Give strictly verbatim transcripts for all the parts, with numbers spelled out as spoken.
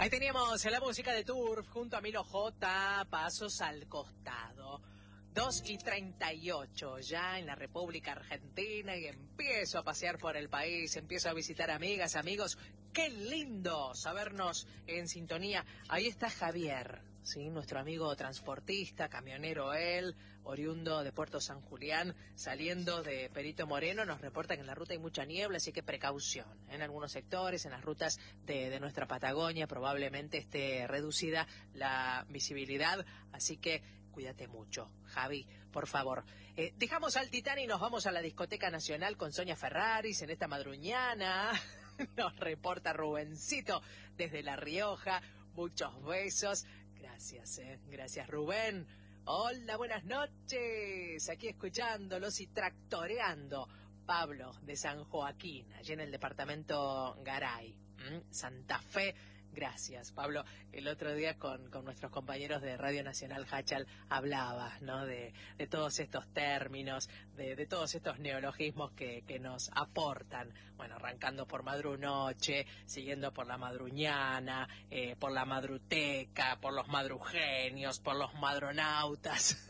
Ahí teníamos la música de Turf junto a Milo J, Pasos al Costado. dos y treinta y ocho ya en la República Argentina y empiezo a pasear por el país, empiezo a visitar amigas, amigos. ¡Qué lindo sabernos en sintonía! Ahí está Javier, ¿sí? Nuestro amigo transportista, camionero él, oriundo de Puerto San Julián, saliendo de Perito Moreno. Nos reporta que en la ruta hay mucha niebla, así que precaución. En algunos sectores, en las rutas de, de nuestra Patagonia, probablemente esté reducida la visibilidad, así que cuídate mucho, Javi, por favor. Eh, dejamos al Titán y nos vamos a la Discoteca Nacional con Sonia Ferraris en esta madruñana. Nos reporta Rubencito desde La Rioja. Muchos besos. Gracias, eh. Gracias, Rubén. Hola, buenas noches. Aquí escuchándolos y tractoreando. Pablo de San Joaquín, allí en el departamento Garay, ¿Mm? Santa Fe. Gracias, Pablo. El otro día con, con nuestros compañeros de Radio Nacional Hachal hablabas, ¿no? De, de todos estos términos, de, de todos estos neologismos que, que nos aportan. Bueno, arrancando por madrunoche, siguiendo por la madruñana, eh, por la madruteca, por los madrugenios, por los madronautas.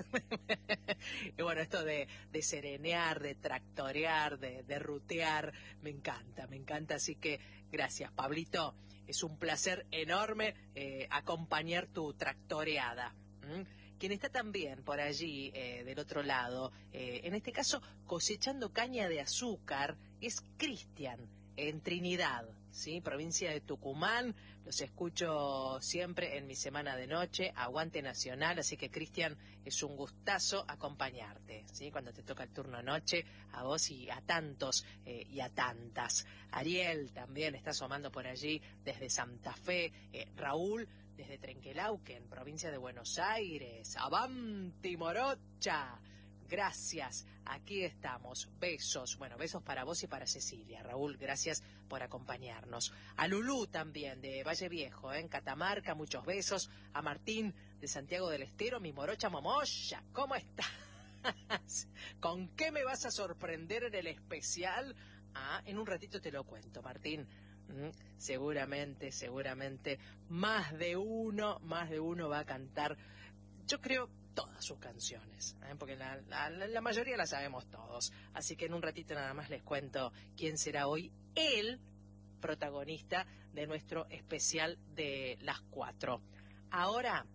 Y bueno, esto de, de serenear, de tractorear, de, de rutear, me encanta, me encanta. Así que gracias, Pablito. Es un placer enorme eh, acompañar tu tractoreada. ¿Mm? Quien está también por allí, eh, del otro lado, eh, en este caso cosechando caña de azúcar, es Cristian, en Trinidad, ¿sí? Provincia de Tucumán. Los escucho siempre en mi semana de noche, Aguante Nacional, así que Cristian, es un gustazo acompañarte, ¿sí? Cuando te toca el turno noche, a vos y a tantos eh, y a tantas. Ariel también está asomando por allí desde Santa Fe, eh, Raúl desde Trenquelauquen, provincia de Buenos Aires, Avanti Morocha. Gracias, aquí estamos. Besos, bueno, besos para vos y para Cecilia. Raúl, gracias por acompañarnos. A Lulú también, de Valle Viejo, ¿eh? En Catamarca, muchos besos. A Martín, de Santiago del Estero, mi morocha momoya, ¿cómo estás? ¿Con qué me vas a sorprender en el especial? Ah, en un ratito te lo cuento, Martín. Mm, seguramente, seguramente, más de uno, más de uno va a cantar, yo creo, todas sus canciones, ¿eh? Porque la, la, la mayoría la sabemos todos. Así que en un ratito nada más les cuento quién será hoy el protagonista de nuestro especial de las cuatro. Ahora,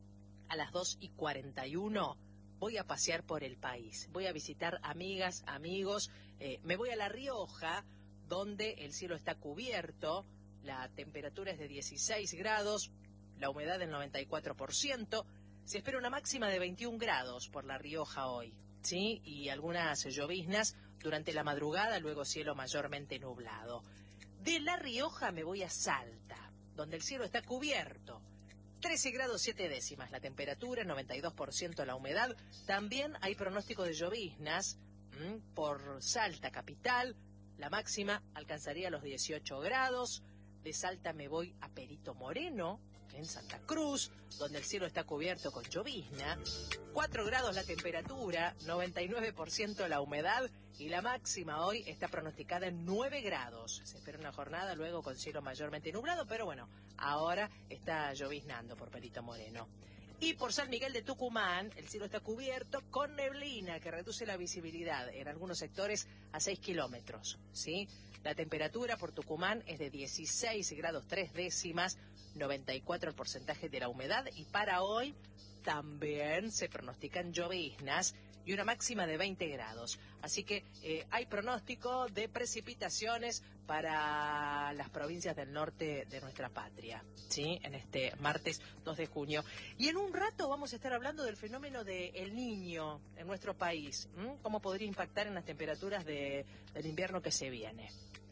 a las dos y cuarenta y uno, voy a pasear por el país. Voy a visitar amigas, amigos. Eh, me voy a La Rioja, donde el cielo está cubierto, la temperatura es de dieciséis grados, la humedad del noventa y cuatro por ciento. Se espera una máxima de veintiún grados por La Rioja hoy, ¿sí? Y algunas lloviznas durante la madrugada, luego cielo mayormente nublado. De La Rioja me voy a Salta, donde el cielo está cubierto. trece grados siete décimas la temperatura, noventa y dos por ciento la humedad. También hay pronóstico de lloviznas ¿m? por Salta capital. La máxima alcanzaría los dieciocho grados. De Salta me voy a Perito Moreno, en Santa Cruz, donde el cielo está cubierto con llovizna. cuatro grados la temperatura, noventa y nueve por ciento la humedad y la máxima hoy está pronosticada en nueve grados. Se espera una jornada luego con cielo mayormente nublado, pero bueno, ahora está lloviznando por Perito Moreno. Y por San Miguel de Tucumán, el cielo está cubierto con neblina que reduce la visibilidad en algunos sectores a seis kilómetros, ¿sí? La temperatura por Tucumán es de dieciséis grados tres décimas, noventa y cuatro el porcentaje de la humedad y para hoy también se pronostican lloviznas y una máxima de veinte grados. Así que eh, hay pronóstico de precipitaciones para las provincias del norte de nuestra patria, ¿sí? En este martes dos de junio. Y en un rato vamos a estar hablando del fenómeno del Niño en nuestro país. ¿Mm? Cómo podría impactar en las temperaturas de, del invierno que se viene.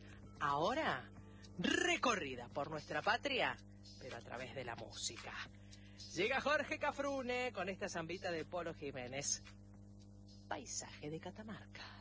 Ahora, recorrida por nuestra patria, pero a través de la música. Llega Jorge Cafrune con esta zambita de Polo Jiménez. Paisaje de Catamarca.